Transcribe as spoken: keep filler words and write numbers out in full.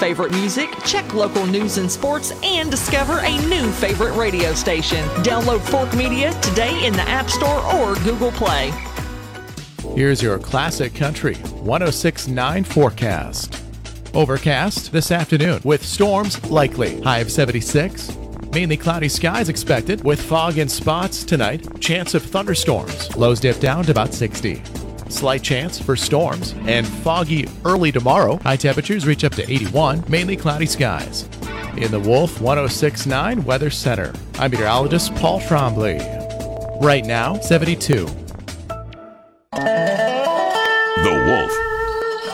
favorite music, check local news and sports, and discover a new favorite radio station. Download Fork Media today in the App Store or Google Play. Here's your Classic Country one oh six point nine forecast. Overcast this afternoon with storms likely. High of seventy-six. Mainly cloudy skies expected with fog in spots tonight. Chance of thunderstorms. Lows dip down to about sixty. Slight chance for storms and foggy early tomorrow. High temperatures reach up to eighty-one. Mainly cloudy skies. In the Wolf one oh six point nine Weather Center, I'm meteorologist Paul Trombley. Right now, seventy-two.